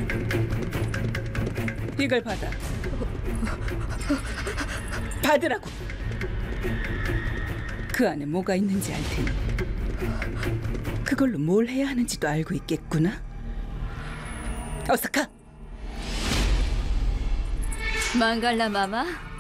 이걸 받아. 받으라고. 그 안에 뭐가 있는지 알 테니 그걸로 뭘 해야 하는지도 알고 있겠구나. 어서 가. 망갈라 마마.